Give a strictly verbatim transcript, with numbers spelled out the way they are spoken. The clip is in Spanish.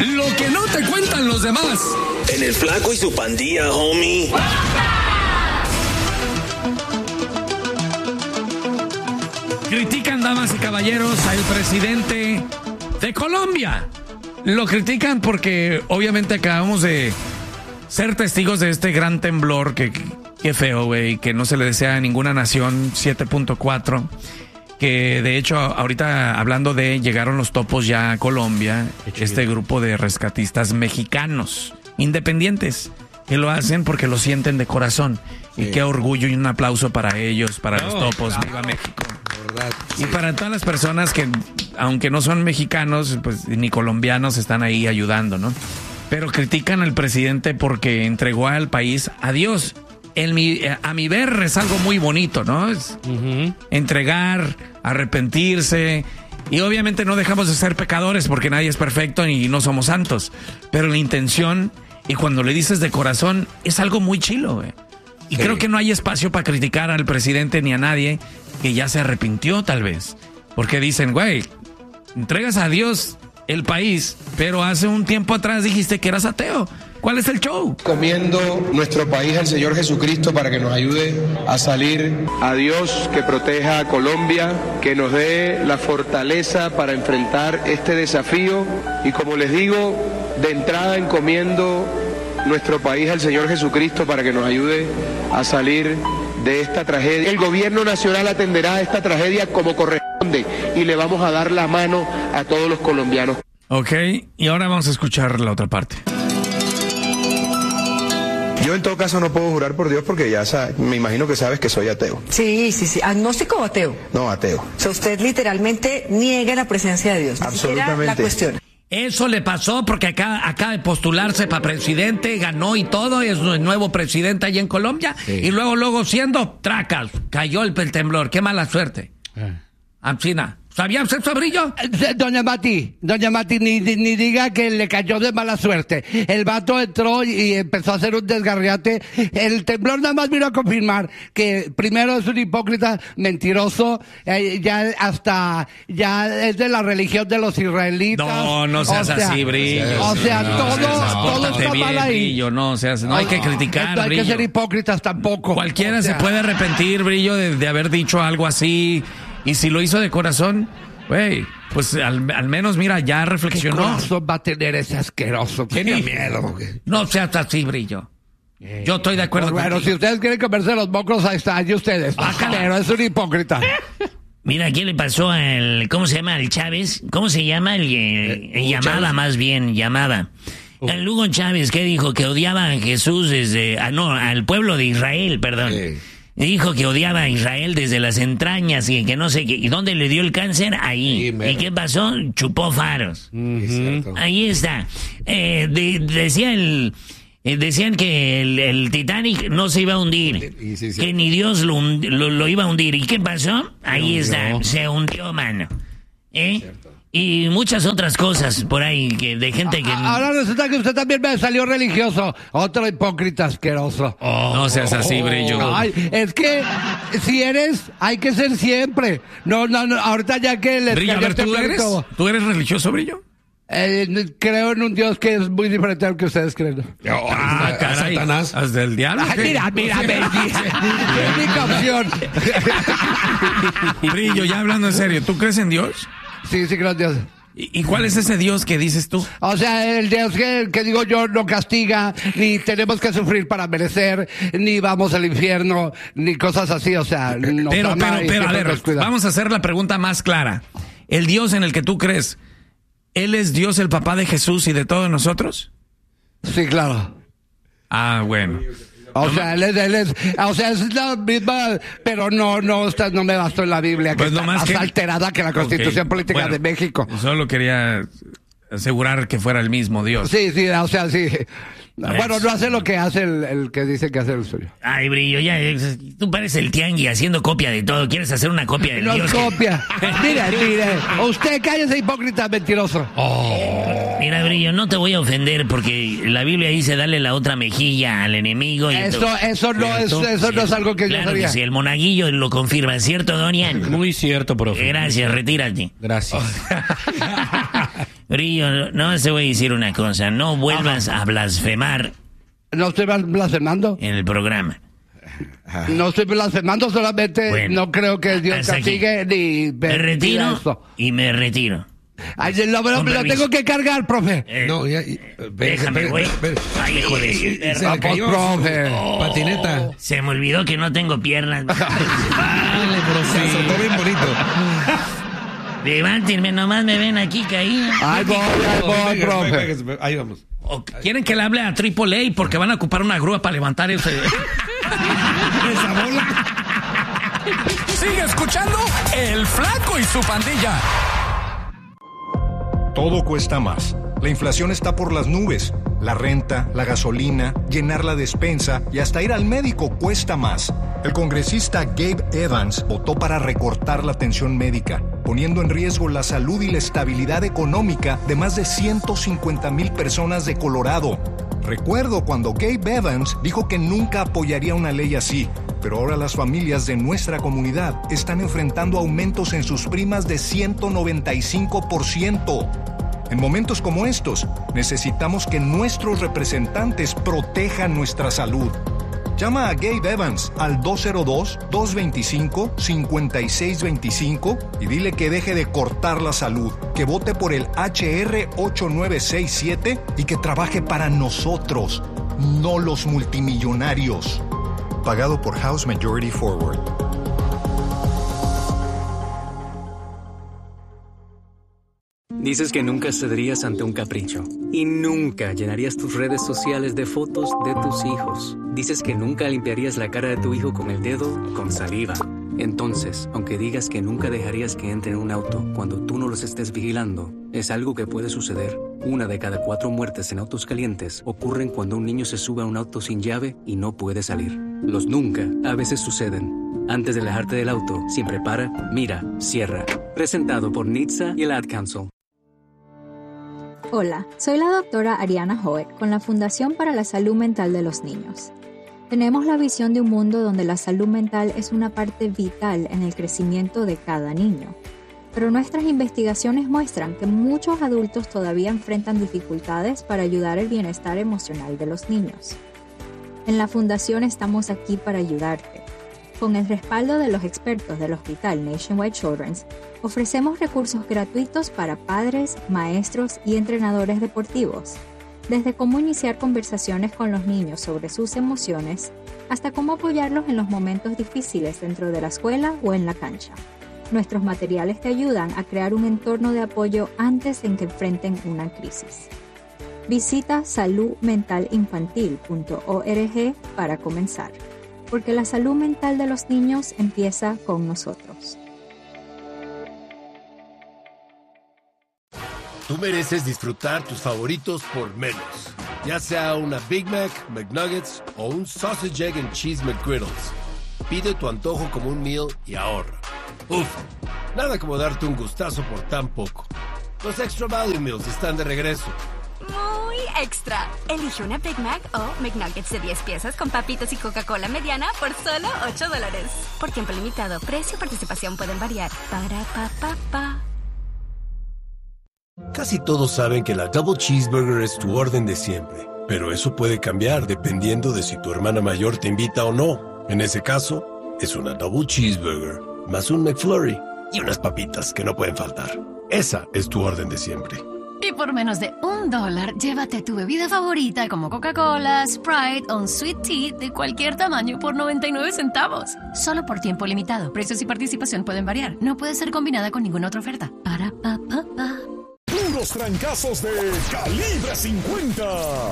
Lo que no te cuentan los demás. En el Flaco y su pandilla, homie. Critican, damas y caballeros, al presidente de Colombia. Lo critican porque obviamente acabamos de ser testigos de este gran temblor que, que feo, güey, que no se le desea a ninguna nación, siete punto cuatro. Que de hecho, ahorita hablando de, llegaron los topos ya a Colombia, este grupo de rescatistas mexicanos, independientes, que lo hacen porque lo sienten de corazón. Sí. Y qué orgullo y un aplauso para ellos, para no, los topos, claro. Viva México. Verdad, sí. Y para todas las personas que, aunque no son mexicanos, pues ni colombianos, están ahí ayudando, ¿no? Pero critican al presidente porque entregó al país a Dios. El, a mi ver es algo muy bonito, ¿no? Es uh-huh. Entregar, arrepentirse. Y obviamente no dejamos de ser pecadores porque nadie es perfecto y no somos santos. Pero la intención, y cuando le dices de corazón, es algo muy chilo, güey. Y sí. Creo que no hay espacio para criticar al presidente ni a nadie que ya se arrepintió, tal vez. Porque dicen, güey, entregas a Dios el país, pero hace un tiempo atrás dijiste que eras ateo. ¿Cuál es el show? Comiendo nuestro país al Señor Jesucristo para que nos ayude a salir. A Dios que proteja a Colombia, que nos dé la fortaleza para enfrentar este desafío. Y como les digo, de entrada encomiendo nuestro país al Señor Jesucristo para que nos ayude a salir de esta tragedia. El gobierno nacional atenderá a esta tragedia como corresponde y le vamos a dar la mano a todos los colombianos. Ok, y ahora vamos a escuchar la otra parte. Yo en todo caso no puedo jurar por Dios porque ya sa- me imagino que sabes que soy ateo. Sí, sí, sí. ¿Agnóstico o ateo? No, ateo. O sea, usted literalmente niega la presencia de Dios. Ni Absolutamente. La cuestión. Eso le pasó porque acá acaba de postularse para presidente, ganó y todo, es el nuevo presidente allá en Colombia. Sí. Y luego, luego siendo tracas, cayó el, el temblor. Qué mala suerte. Eh. Ancina. ¿Sabía usted, Sobrillo? Doña Mati, doña Mati, ni, ni, ni diga que le cayó de mala suerte. El vato entró y empezó a hacer un desgarriate. El temblor nada más vino a confirmar que primero es un hipócrita mentiroso, eh, ya hasta, ya es de la religión de los israelitas. No, no seas o sea, así, Brillo. O sea, no, todo, seas, todo está bien, mal ahí. Brillo, no, seas, no hay que criticar, no hay Brillo. que ser hipócritas tampoco. Cualquiera o sea, se puede arrepentir, Brillo, de, de haber dicho algo así. Y si lo hizo de corazón, güey, pues al, al menos, mira, ya reflexionó. ¿Qué corazón va a tener ese asqueroso? Tiene miedo. No seas así, Brillo. Yo estoy de acuerdo Bueno, contigo. si ustedes quieren comerse los mocos, ahí está, ahí ustedes. Acá. Pero es un hipócrita. Mira, ¿qué le pasó al... ¿Cómo se llama? ¿El Chávez? ¿Cómo se llama? El, el, el llamada, Chávez. Más bien, llamada. Uh. El Hugo Chávez, ¿qué dijo? Que odiaba a Jesús desde... Ah, no, al pueblo de Israel, perdón. Sí. Dijo que odiaba a Israel desde las entrañas y que no sé qué. ¿Y dónde le dio el cáncer? Ahí. Sí, ¿y qué pasó? Chupó faros. Uh-huh. Ahí está. Eh, de, decía el... Eh, decían que el, el Titanic no se iba a hundir, sí, sí, sí. Que ni Dios lo, lo, lo iba a hundir. ¿Y qué pasó? Ahí está, se hundió, mano. ¿Eh? Y muchas otras cosas por ahí que de gente que... Ahora resulta que usted también me salió religioso. Otro hipócrita asqueroso. Oh, no seas así, oh, Brillo. Ay, es que si eres, hay que ser siempre. No, no, no, ahorita ya que... Les Brillo, a ver, ¿tú eres, ¿tú eres religioso, Brillo? Eh, creo en un Dios que es muy diferente al que ustedes creen. Oh, ah, caray. Satanás. ¿Hasta el diablo? Ay, mira, mira, mira. Es mi canción. Brillo, ya hablando en serio, ¿tú crees en Dios? Sí, sí creo en Dios. ¿Y, ¿Y cuál es ese Dios que dices tú? O sea, el Dios que, que digo yo no castiga, ni tenemos que sufrir para merecer, ni vamos al infierno, ni cosas así, o sea... No pero, pero, pero, a ver, vamos a hacer la pregunta más clara. ¿El Dios en el que tú crees... ¿Él es Dios, el papá de Jesús y de todos nosotros? Sí, claro. Ah, bueno. O sea, él es, él es, o sea, es la misma, pero no, no, está, no me bastó en la Biblia, que pues está más que... alterada que la Constitución okay. Política bueno, de México. Solo quería asegurar que fuera el mismo Dios. Sí, sí, o sea, sí. Pues. Bueno, no hace lo que hace el, el que dice que hace el suyo. Ay, Brillo, ya, tú pareces el tianguis haciendo copia de todo. ¿Quieres hacer una copia del no Dios? No copia. Mire, mire, usted cállese, hipócrita, mentiroso. Oh. Mira, Brillo, no te voy a ofender porque la Biblia dice darle la otra mejilla al enemigo. Y eso, eso no es, eso no es algo que claro yo sabía. Que sí, el monaguillo lo confirma, ¿cierto, Dorian? Muy cierto, profe. Gracias, retírate. Gracias. Río, no te voy a decir una cosa. No vuelvas Ajá. a blasfemar. ¿No estoy blasfemando? En el programa. No estoy blasfemando, solamente bueno, no creo que Dios castigue ni... Me retiro esto. y me retiro. Ay, lo, lo, lo tengo que cargar, profe. Eh, no, ya, ya, déjame, güey. Ay, hijo de su perro. Se le cayó, profe. Oh, patineta. Se me olvidó que no tengo piernas. Dale, profe. Se soltó bien bonito. Levántenme, nomás me ven aquí caído. Ay, voy, ay, voy, profe. Ahí vamos. O quieren que le hable a Triple A porque van a ocupar una grúa para levantar ese... esa bola. Sigue escuchando El Flaco y su Pandilla. Todo cuesta más. La inflación está por las nubes. La renta, la gasolina, llenar la despensa y hasta ir al médico cuesta más. El congresista Gabe Evans votó para recortar la atención médica, poniendo en riesgo la salud y la estabilidad económica de más de ciento cincuenta mil personas de Colorado. Recuerdo cuando Gabe Evans dijo que nunca apoyaría una ley así, pero ahora las familias de nuestra comunidad están enfrentando aumentos en sus primas de ciento noventa y cinco por ciento. En momentos como estos, necesitamos que nuestros representantes protejan nuestra salud. Llama a Gabe Evans al dos cero dos, dos dos cinco, cinco seis dos cinco y dile que deje de cortar la salud, que vote por el H R ocho nueve seis siete y que trabaje para nosotros, no los multimillonarios. Pagado por House Majority Forward. Dices que nunca cederías ante un capricho y nunca llenarías tus redes sociales de fotos de tus hijos. Dices que nunca limpiarías la cara de tu hijo con el dedo con saliva. Entonces, aunque digas que nunca dejarías que entre en un auto cuando tú no los estés vigilando, es algo que puede suceder. Una de cada cuatro muertes en autos calientes ocurren cuando un niño se sube a un auto sin llave y no puede salir. Los nunca a veces suceden. Antes de alejarte del auto, siempre para, mira, cierra. Presentado por N H T S A y el Ad Council. Hola, soy la doctora Ariana Hoek con la Fundación para la Salud Mental de los Niños. Tenemos la visión de un mundo donde la salud mental es una parte vital en el crecimiento de cada niño. Pero nuestras investigaciones muestran que muchos adultos todavía enfrentan dificultades para ayudar el bienestar emocional de los niños. En la Fundación estamos aquí para ayudarte. Con el respaldo de los expertos del Hospital Nationwide Children's, ofrecemos recursos gratuitos para padres, maestros y entrenadores deportivos, desde cómo iniciar conversaciones con los niños sobre sus emociones, hasta cómo apoyarlos en los momentos difíciles dentro de la escuela o en la cancha. Nuestros materiales te ayudan a crear un entorno de apoyo antes en que enfrenten una crisis. Visita salud mental infantil punto org para comenzar, porque la salud mental de los niños empieza con nosotros. Tú mereces disfrutar tus favoritos por menos. Ya sea una Big Mac, McNuggets o un Sausage, Egg and Cheese McGriddles. Pide tu antojo como un meal y ahorra. Uf, nada como darte un gustazo por tan poco. Los Extra Value Meals están de regreso. Muy extra. Elige una Big Mac o McNuggets de diez piezas con papitas y Coca-Cola mediana por solo ocho dólares. Por tiempo limitado, precio y participación pueden variar. Para pa pa pa. Casi todos saben que la Double Cheeseburger es tu orden de siempre, pero eso puede cambiar dependiendo de si tu hermana mayor te invita o no. En ese caso, es una Double Cheeseburger, más un McFlurry y unas papitas que no pueden faltar. Esa es tu orden de siempre. Y por menos de un dólar, llévate tu bebida favorita como Coca-Cola, Sprite o un Sweet Tea de cualquier tamaño por noventa y nueve centavos. Solo por tiempo limitado. Precios y participación pueden variar. No puede ser combinada con ninguna otra oferta. Para pa pa pa. Puros trancazos de Calibre cincuenta.